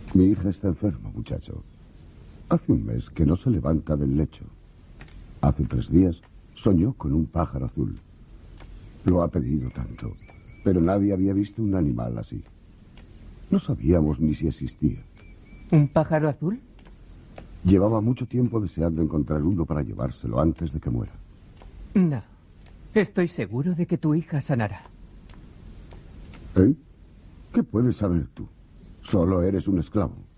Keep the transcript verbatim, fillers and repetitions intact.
Mi hija está enferma, muchacho. Hace un mes que no se levanta del lecho. Hace tres días soñó con un pájaro azul. Lo ha pedido tanto, pero nadie había visto un animal así. No sabíamos ni si existía. ¿Un pájaro azul? Llevaba mucho tiempo deseando encontrar uno para llevárselo antes de que muera. No. Estoy seguro de que tu hija sanará. ¿Eh? ¿Qué puedes saber tú? Solo eres un esclavo.